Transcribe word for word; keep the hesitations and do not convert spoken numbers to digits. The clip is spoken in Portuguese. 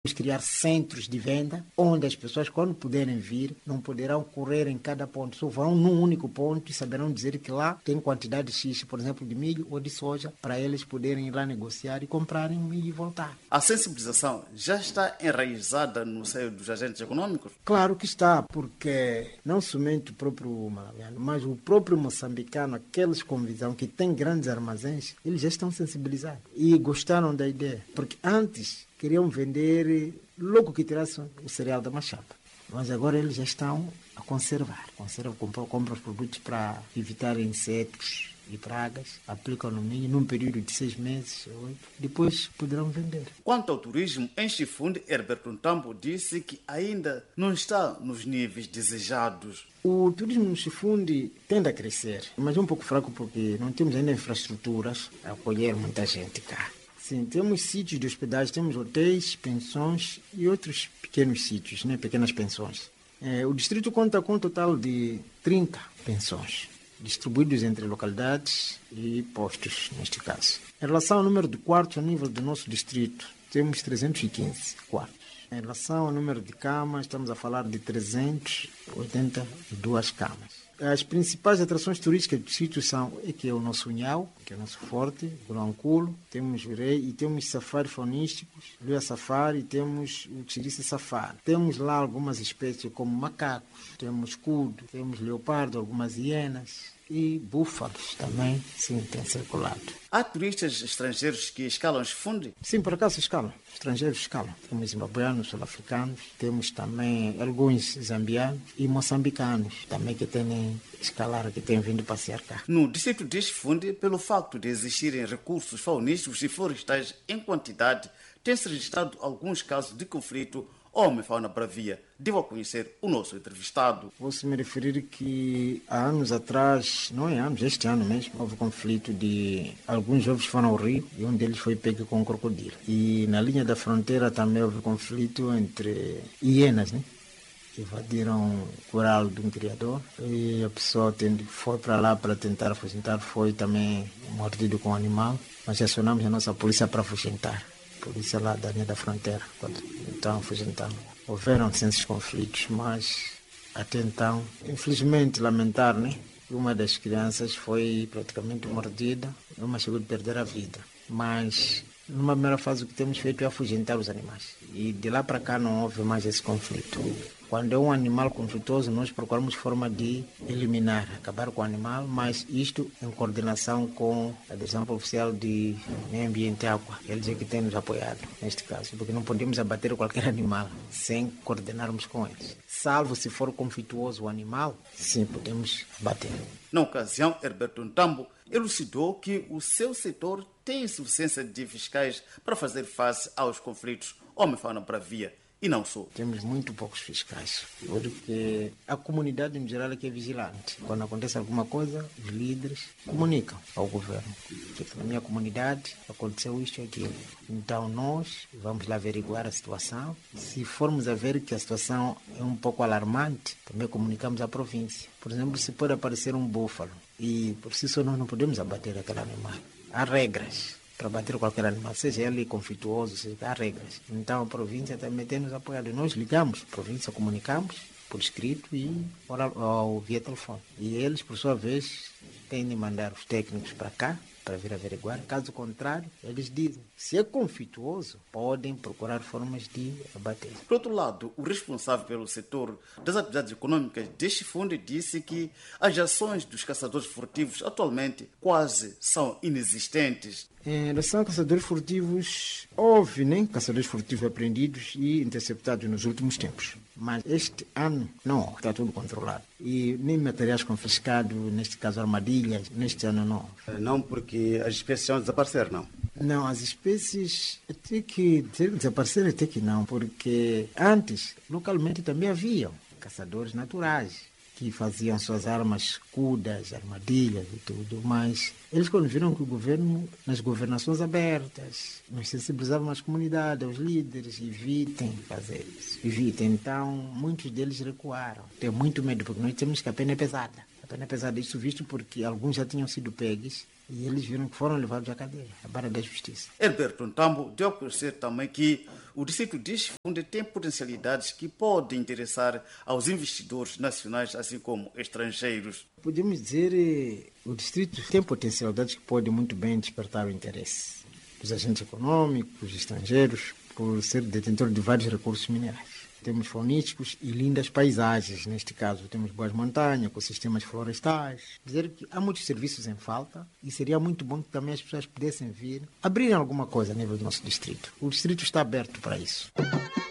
criar centros de venda, onde as pessoas, quando puderem vir, não poderão correr em cada ponto. Só vão num único ponto e saberão dizer que lá tem quantidade X, por exemplo, de milho ou de soja, para eles poderem ir lá negociar e comprarem milho e voltar. A sensibilização já está enraizada no seio dos agentes econômicos? Claro que está, porque não somente o próprio malawiano, mas o próprio moçambicano, aqueles com visão que têm grandes armazéns, eles já estão sensibilizados e gostaram da ideia. Porque antes queriam vender logo que tirassem o cereal da machapa. Mas agora eles já estão a conservar. Conservam, compram, compram os produtos para evitar insetos e pragas, aplicam no milho num período de seis meses, oito, depois poderão vender. Quanto ao turismo, em Chifunde, Herberto Ntambo disse que ainda não está nos níveis desejados. O turismo no Chifunde tende a crescer, mas é um pouco fraco porque não temos ainda infraestruturas a acolher muita gente cá. Sim, temos sítios de hospedagem, temos hotéis, pensões e outros pequenos sítios, né, pequenas pensões. É, o distrito conta com um total de trinta pensões, distribuídos entre localidades e postos, neste caso. Em relação ao número de quartos a nível do nosso distrito, temos trezentos e quinze quartos. Em relação ao número de camas, estamos a falar de trezentas e oitenta e duas camas. As principais atrações turísticas do sítio são aqui é o nosso Unhau, que é o nosso forte, Guranculo, temos o Rei e temos safari faunísticos, Luia Safari e temos o Tchirice Safari. Temos lá algumas espécies como macacos, temos cudo, temos leopardo, algumas hienas e búfalos também, sim, tem circulado. Há turistas estrangeiros que escalam Chifunde? Sim, por acaso escalam. Estrangeiros escalam. Temos zimbabueanos, sul-africanos, temos também alguns zambianos e moçambicanos também que têm escalar, que têm vindo passear cá. No distrito de Chifunde, pelo facto de existirem recursos faunísticos e florestais em quantidade, tem-se registrado alguns casos de conflito homem-fauna-bravia. Devo conhecer o nosso entrevistado. Posso me referir que há anos atrás, não é anos, este ano mesmo, houve conflito de alguns jovens foram ao rio e um deles foi pego com um crocodilo. E na linha da fronteira também houve conflito entre hienas, né? Invadiram o curral de um criador e a pessoa foi para lá para tentar afugentar, foi também mordido com o animal, mas acionamos a nossa polícia para afugentar. Polícia lá da linha da fronteira, quando então afugentamos. Houveram esses conflitos, mas até então, infelizmente, lamentar, né? Uma das crianças foi praticamente mordida, uma chegou a perder a vida. Mas, numa primeira fase, o que temos feito é afugentar os animais. E de lá para cá não houve mais esse conflito. Quando é um animal conflituoso, nós procuramos forma de eliminar, acabar com o animal, mas isto em coordenação com a Direção Oficial de Meio Ambiente e Água. Eles é que têm nos apoiado neste caso, porque não podemos abater qualquer animal sem coordenarmos com eles. Salvo se for conflituoso o animal, sim, podemos abater. Na ocasião, Herberto Ntambo elucidou que o seu setor tem insuficiência de fiscais para fazer face aos conflitos homem-fauna-bravia. E não só. Temos muito poucos fiscais, porque a comunidade em geral é que é vigilante. Quando acontece alguma coisa, os líderes comunicam ao governo. Na minha comunidade aconteceu isto e aquilo. Então nós vamos lá averiguar a situação. Se formos a ver que a situação é um pouco alarmante, também comunicamos à província. Por exemplo, se pode aparecer um búfalo e por si só nós não podemos abater aquele animal. Há regras para bater qualquer animal, seja ele conflituoso, seja, há regras. Então a província também tem nos apoiado. Nós ligamos, a província comunicamos por escrito e oral, ou via telefone. E eles, por sua vez, têm de mandar os técnicos para cá, para vir averiguar. Caso contrário, eles dizem, se é conflituoso, podem procurar formas de abater. Por outro lado, o responsável pelo setor das atividades econômicas de Chifunde disse que as ações dos caçadores furtivos atualmente quase são inexistentes. Em relação a caçadores furtivos, houve né, caçadores furtivos apreendidos e interceptados nos últimos tempos. Mas este ano, não, está tudo controlado. E nem materiais confiscados, neste caso armadilhas, neste ano não. Não porque as espécies vão desaparecer, não? Não, as espécies até que desaparecer até que não, porque antes, localmente também haviam caçadores naturais que faziam suas armas escudas, armadilhas e tudo, mas eles quando viram que o governo, nas governações abertas, nos sensibilizavam as comunidades, aos líderes, evitem fazer isso, evitem. Então, muitos deles recuaram. Tenho muito medo, porque nós temos que a pena é pesada. A pena é pesada, isso visto porque alguns já tinham sido pegos E eles viram que foram levados à cadeia, à barra da justiça. Herberto Ntambo deu a conhecer também que o distrito de Chifunde tem potencialidades que podem interessar aos investidores nacionais, assim como estrangeiros. Podemos dizer que o distrito tem potencialidades que podem muito bem despertar o interesse dos agentes econômicos, estrangeiros, por ser detentor de vários recursos minerais. Temos faunísticos e lindas paisagens, neste caso. Temos boas montanhas, ecossistemas florestais. Dizer que há muitos serviços em falta e seria muito bom que também as pessoas pudessem vir abrirem alguma coisa a nível do nosso distrito. O distrito está aberto para isso.